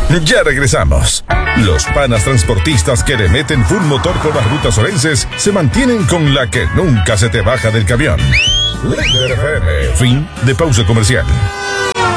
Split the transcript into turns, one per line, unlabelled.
Ya regresamos. Los panas transportistas que le meten full motor por las rutas orenses se mantienen con la que nunca se te baja del camión. Líder FM. Fin de pausa comercial.